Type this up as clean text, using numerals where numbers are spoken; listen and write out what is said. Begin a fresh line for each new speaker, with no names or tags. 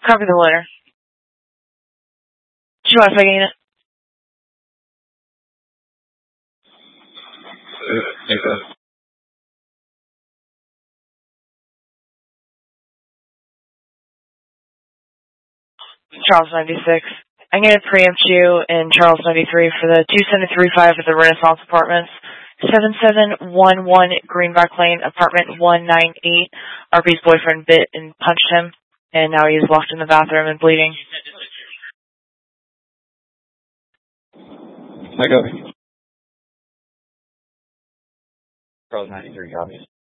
Copy the letter. Do you want to unit? Charles 96. I'm going to preempt you in Charles 93 for the 2735 at the Renaissance Apartments, 7711 Greenback Lane, apartment 198. RP's boyfriend bit and punched him, and now he is locked in the bathroom and bleeding.
I got it. Charles 93 copies.